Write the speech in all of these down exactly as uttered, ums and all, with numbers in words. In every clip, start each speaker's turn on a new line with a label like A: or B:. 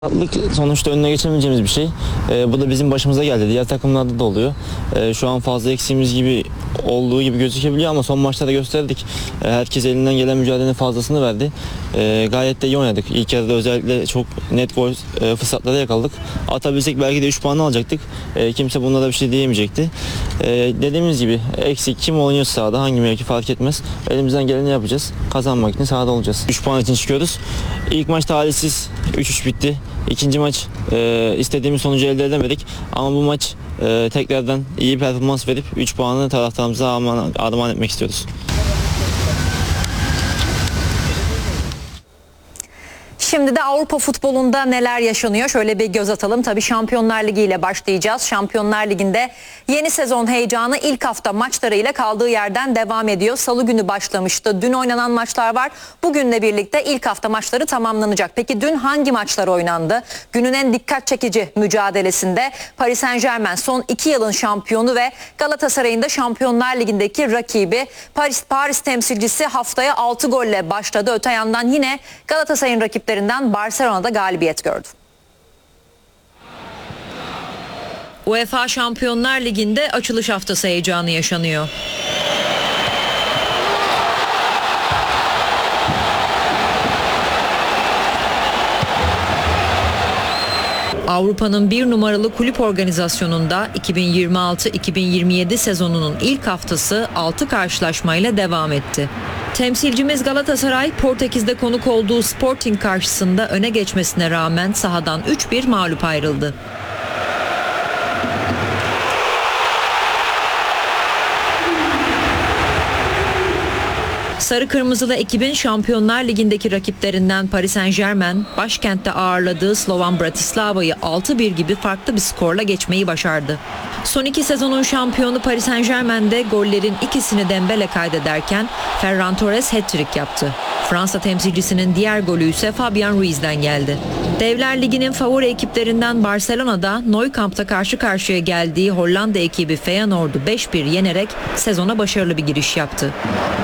A: Sakatlık sonuçta önüne geçemeyeceğimiz bir şey. Ee, bu da bizim başımıza geldi. Diğer takımlarda da oluyor. Ee, şu an fazla eksiğimiz gibi olduğu gibi gözükebiliyor ama son maçlarda gösterdik. Ee, herkes elinden gelen mücadelenin fazlasını verdi. Ee, gayet de iyi oynadık. İlk yarıda özellikle çok net gol e, fırsatları yakaladık. Atabilsek belki de üç puanı alacaktık. Ee, kimse bunlara bir şey diyemeyecekti. Ee, dediğimiz gibi eksik kim oynuyor sahada, hangi mevki fark etmez. Elimizden geleni yapacağız. Kazanmak için sahada olacağız. üç puan için çıkıyoruz. İlk maç talihsiz üç üç bitti. İkinci maç e, istediğimiz sonucu elde edemedik ama bu maç e, tekrardan iyi performans verip üç puanı taraftarımıza armağan etmek istiyoruz.
B: Şimdi de Avrupa futbolunda neler yaşanıyor şöyle bir göz atalım. Tabii Şampiyonlar Ligi ile başlayacağız. Şampiyonlar Ligi'nde yeni sezon heyecanı ilk hafta maçlarıyla kaldığı yerden devam ediyor. Salı günü başlamıştı. Dün oynanan maçlar var. Bugünle birlikte ilk hafta maçları tamamlanacak. Peki dün hangi maçlar oynandı? Günün en dikkat çekici mücadelesinde Paris Saint-Germain son iki yılın şampiyonu ve Galatasaray'ın da Şampiyonlar Ligi'ndeki rakibi Paris Paris temsilcisi haftaya altı golle başladı. Öte yandan yine Galatasaray'ın rakipleri Barcelona'da galibiyet gördü. UEFA Şampiyonlar Ligi'nde açılış haftası heyecanı yaşanıyor. Avrupa'nın bir numaralı kulüp organizasyonunda iki bin yirmi altı iki bin yirmi yedi sezonunun ilk haftası altı karşılaşmayla devam etti. Temsilcimiz Galatasaray, Portekiz'de konuk olduğu Sporting karşısında öne geçmesine rağmen sahadan üç bir mağlup ayrıldı. Sarı Kırmızılı ekibin Şampiyonlar Ligi'ndeki rakiplerinden Paris Saint-Germain, başkentte ağırladığı Slovan Bratislava'yı altı bir gibi farklı bir skorla geçmeyi başardı. Son iki sezonun şampiyonu Paris Saint-Germain'de gollerin ikisini Dembele kaydederken Ferran Torres hat-trick yaptı. Fransa temsilcisinin diğer golü ise Fabian Ruiz'den geldi. Devler Ligi'nin favori ekiplerinden Barcelona'da Nou Camp'ta karşı karşıya geldiği Hollanda ekibi Feyenoord'u beş bir yenerek sezona başarılı bir giriş yaptı.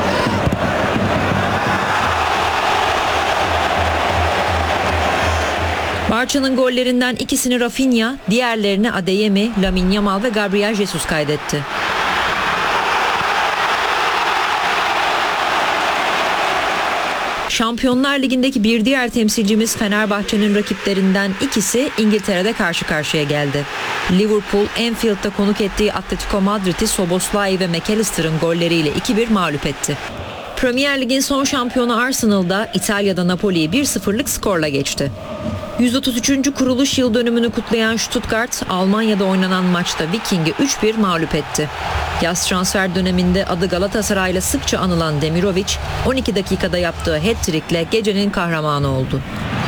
B: Barça'nın gollerinden ikisini Rafinha, diğerlerini Adeyemi, Lamine Yamal ve Gabriel Jesus kaydetti. Şampiyonlar Ligi'ndeki bir diğer temsilcimiz Fenerbahçe'nin rakiplerinden ikisi İngiltere'de karşı karşıya geldi. Liverpool, Anfield'da konuk ettiği Atletico Madrid'i Szoboszlai ve McAllister'ın golleriyle iki bir mağlup etti. Premier Lig'in son şampiyonu Arsenal'da İtalya'da Napoli'yi bir sıfırlık skorla geçti. yüz otuz üçüncü kuruluş yıl dönümünü kutlayan Stuttgart, Almanya'da oynanan maçta Viking'i üç bir mağlup etti. Yaz transfer döneminde adı Galatasaray'la sıkça anılan Demirovic, on iki dakikada yaptığı hat-trick'le gecenin kahramanı oldu.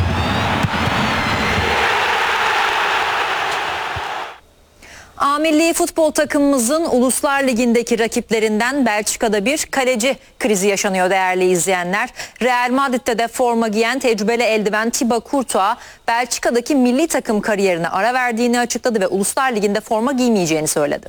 B: A milli futbol takımımızın Uluslar Ligi'ndeki rakiplerinden Belçika'da bir kaleci krizi yaşanıyor değerli izleyenler. Real Madrid'de de forma giyen tecrübeli eldiven Thibaut Courtois, Belçika'daki milli takım kariyerine ara verdiğini açıkladı ve Uluslar Ligi'nde forma giymeyeceğini söyledi.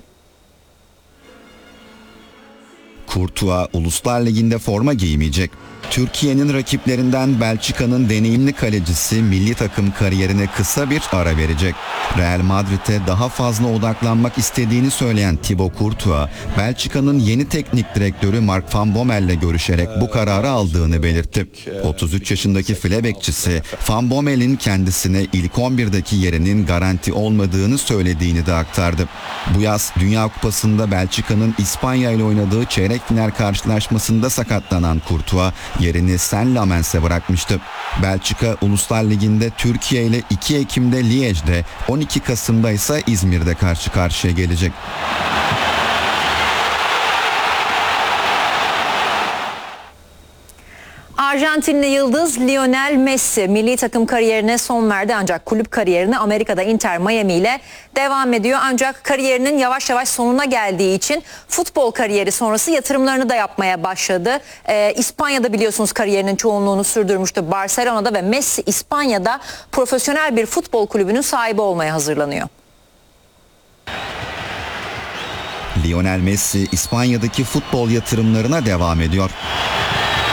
C: Courtois Uluslar Ligi'nde forma giymeyecek. Türkiye'nin rakiplerinden Belçika'nın deneyimli kalecisi milli takım kariyerine kısa bir ara verecek. Real Madrid'e daha fazla odaklanmak istediğini söyleyen Thibaut Courtois, Belçika'nın yeni teknik direktörü Mark van Bommel'le görüşerek bu kararı aldığını belirtti. otuz üç yaşındaki file bekçisi, Van Bommel'in kendisine ilk on birdeki yerinin garanti olmadığını söylediğini de aktardı. Bu yaz Dünya Kupası'nda Belçika'nın İspanya ile oynadığı çeyrek final karşılaşmasında sakatlanan Courtois, yerini Saint-Lamens'e bırakmıştı. Belçika Uluslar Ligi'nde Türkiye ile iki Ekim'de Liège'de, on iki Kasım'da ise İzmir'de karşı karşıya gelecek.
B: Arjantinli yıldız Lionel Messi milli takım kariyerine son verdi ancak kulüp kariyerine Amerika'da Inter Miami ile devam ediyor. Ancak kariyerinin yavaş yavaş sonuna geldiği için futbol kariyeri sonrası yatırımlarını da yapmaya başladı. Ee, İspanya'da biliyorsunuz kariyerinin çoğunluğunu sürdürmüştü, Barcelona'da, ve Messi İspanya'da profesyonel bir futbol kulübünün sahibi olmaya hazırlanıyor.
C: Lionel Messi İspanya'daki futbol yatırımlarına devam ediyor.